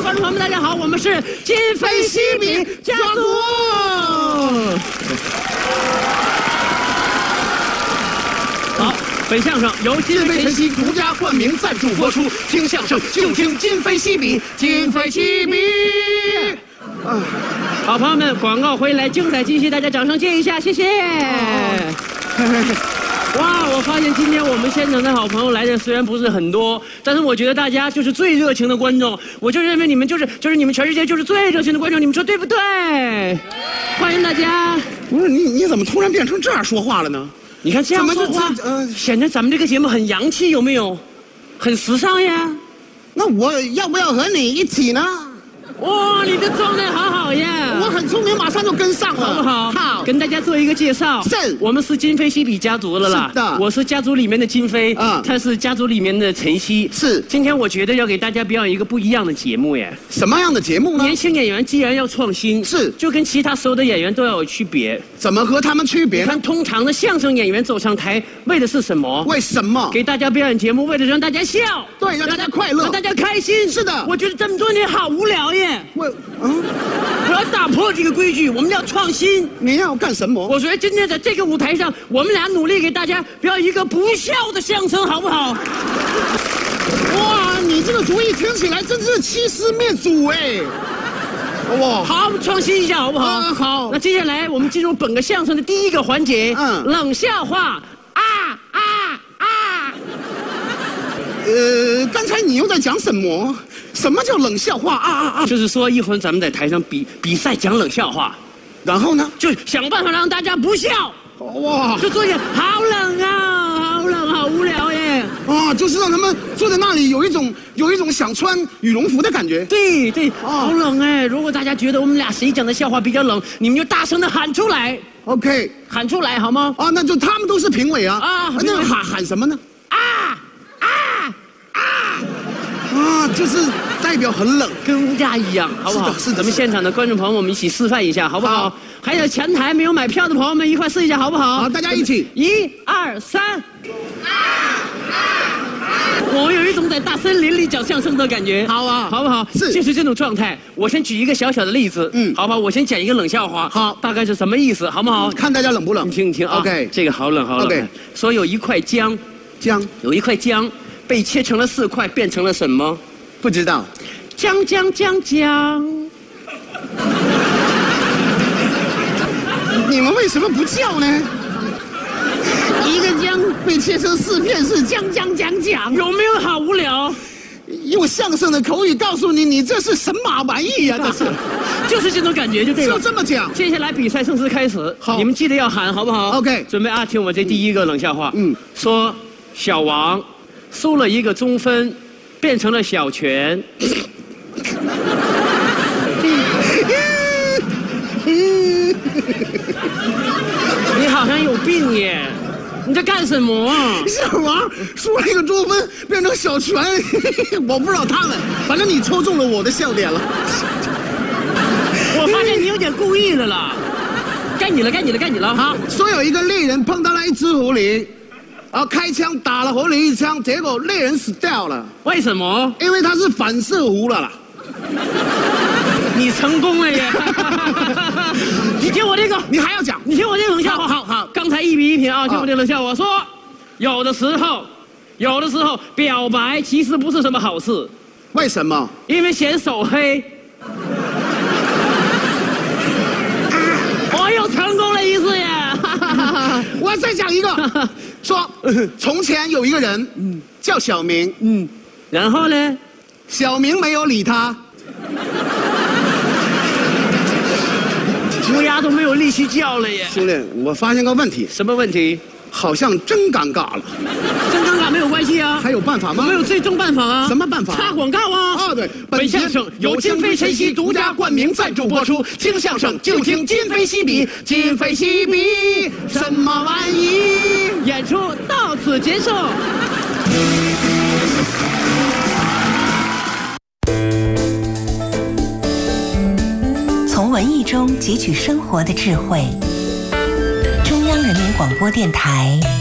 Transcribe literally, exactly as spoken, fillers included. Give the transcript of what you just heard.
观众朋友们，大家好，我们是今非昔比家族。好，本相声由今非晨曦独家冠名赞助播出，听相声就听今非昔比，今非昔比。啊，好朋友们，广告回来，精彩继续，大家掌声接一下，谢谢。哇，我发现今天我们现场的好朋友来的虽然不是很多，但是我觉得大家就是最热情的观众，我就认为你们就是就是你们全世界就是最热情的观众，你们说对不对？欢迎大家。 不是你你怎么突然变成这样说话了呢？ 你看这样说话，呃，显得咱们这个节目很洋气，有没有？很时尚呀。 那我要不要和你一起呢？ 哇，你的状态好好呀！ 我很聪明，马上就跟上了， 好不好？ 好， 跟大家做一个介绍。 是， 我们是今非昔比家族的啦。 是的， 我是家族里面的金飞， 嗯， 他是家族里面的晨曦。 是， 今天我觉得要给大家表演一个不一样的节目耶。 什么样的节目呢？ 年轻演员既然要创新， 是， 就跟其他所有的演员都要有区别。 怎么和他们区别呢？ 看，通常的相声演员走上台，为的是什么？ 为什么？ 给大家表演节目，为了让大家笑， 对，让大家快乐， 让大家开心。 是的， 我觉得这么多年好无聊耶。 我。 嗯，我要打破这个规矩，我们要创新。 你要干什么？ 我觉得今天在这个舞台上，我们俩努力给大家表演一个不笑的相声，好不好？ 哇，你这个主意听起来真是欺师灭祖哎！ 哇，好，创新一下好不好？ 嗯，好。 那接下来我们进入本个相声的第一个环节，嗯，冷笑话。啊啊啊！ 呃，刚才你又在讲什么？什么叫冷笑话啊啊啊！ 就是说一会儿咱们在台上比比赛讲冷笑话， 然后呢， 就想办法让大家不笑。 哇， 就做一点好冷啊，好冷，好无聊耶！ 啊，就是让他们坐在那里有一种有一种想穿羽绒服的感觉。 对对，好冷哎！如果大家觉得我们俩谁讲的笑话比较冷，你们就大声的喊出来。 OK， 喊出来好吗？ 啊，那就他们都是评委啊。 啊， 那喊喊什么呢？ 啊啊啊！ 啊，就是代表很冷， 跟乌鸦一样，好不好？ 是的， 咱们现场的观众朋友们，我们一起示范一下，好不好？ 好， 还有前台没有买票的朋友们，一块试一下，好不好？ 好，大家一起， 一二三。啊啊啊！我有一种在大森林里讲相声的感觉。 好啊， 好不好？ 是， 就是这种状态。我先举一个小小的例子，嗯，好吧，我先讲一个冷笑话， 好， 大概是什么意思，好不好？ 看大家冷不冷？ 你听你听啊 ，OK， 这个好冷好冷。 OK， 说有一块姜， 姜， 有一块姜被切成了四块，变成了什么？ 不知道。 姜姜姜姜。 你们为什么不叫呢？一个姜被切成四片是姜姜姜姜， 有没有好无聊？ 用相声的口语告诉你，你这是神马玩意呀、啊？这是， 就是这种感觉就对了。 就这么讲。 接下来比赛正式开始， 好， 你们记得要喊，好不好 ？OK， 准备啊，听我这第一个冷笑话。 嗯， 说小王输了一个中分，变成了小泉。你好像有病耶！你在干什么啊？ 小王输了一个中分，变成小泉，我不知道他们，反正你抽中了我的笑点了。 我发现你有点故意的了。该你了，该你了，该你了。 好，说有一个猎人碰到了一只狐狸，然后开枪打了狐狸一枪，结果猎人死掉了。 为什么？ 因为他是反射弧了啦。 你成功了耶！你听我这个， 你还要讲？ 你听我这个冷笑话。 好好好， 刚才一比一平啊，听我这个冷笑话。说，有的时候，有的时候表白其实不是什么好事。 为什么？ 因为嫌手黑。我又成功了一次耶！ 我再讲一个，说从前有一个人，嗯，叫小明， 嗯，然后呢， 小明没有理他。 乌鸦都没有力气叫了耶！ 兄弟，我发现个问题。 什么问题？ 好像真尴尬了。 真尴尬没有关系啊。 还有办法吗？ 我们有最终办法啊。 什么办法？ 插广告啊！ 哦，对， 本相声由今非晨曦独家冠名赞助播出，听相声就听今非昔比，今非昔比，什么玩意？演出到此结束。 从文艺中汲取生活的智慧。中央人民广播电台。